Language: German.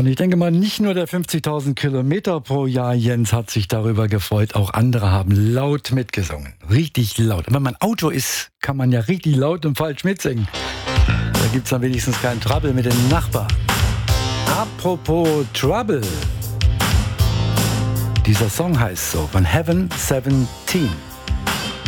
ich denke mal, nicht nur der 50.000 Kilometer pro Jahr Jens hat sich darüber gefreut, auch andere haben laut mitgesungen. Richtig laut. Wenn man Auto ist, kann man ja richtig laut und falsch mitsingen. Da gibt es dann wenigstens keinen Trouble mit den Nachbarn. Apropos Trouble. Dieser Song heißt so, von Heaven 17.